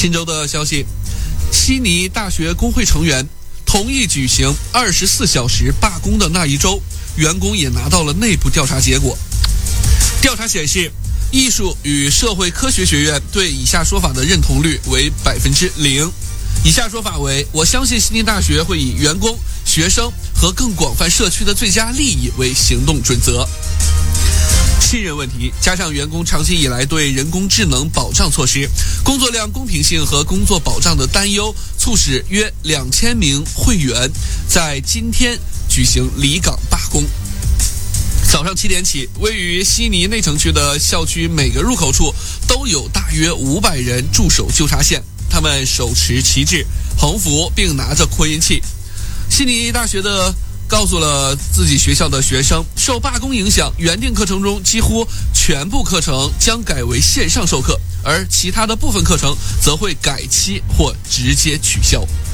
新州的消息，悉尼大学工会成员同意举行24小时罢工的那一周，员工也拿到了内部调查结果。调查显示，艺术与社会科学学院对以下说法的认同率为0%。以下说法为：我相信悉尼大学会以员工、学生和更广泛社区的最佳利益为行动准则。信任问题加上员工长期以来对人工智能保障措施、工作量公平性和工作保障的担忧，促使约2000名会员在今天举行离岗罢工。早上7点起，位于悉尼内城区的校区每个入口处都有大约500人驻守纠察线，他们手持旗帜、横幅，并拿着扩音器。悉尼大学告诉了自己学校的学生，受罢工影响，原定课程中几乎全部课程将改为线上授课，而其他的部分课程则会改期或直接取消。